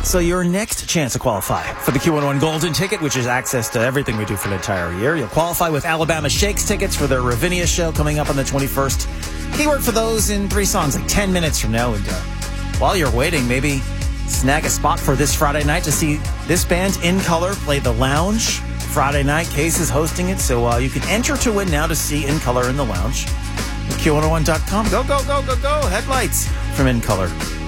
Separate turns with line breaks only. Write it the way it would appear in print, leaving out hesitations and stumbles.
So your next chance to qualify for the Q101 Golden Ticket, which is access to everything we do for the entire year. You'll qualify with Alabama Shakes tickets for their Ravinia show coming up on the 21st. Keyword for those in 3 songs, like 10 minutes from now. And while you're waiting, maybe snag a spot for this Friday night to see this band, In Color, play the Lounge. Friday night, Case is hosting it, so you can enter to win now to see In Color in the Lounge. Q101.com. Go, go, go, go, go. Headlights from In Color.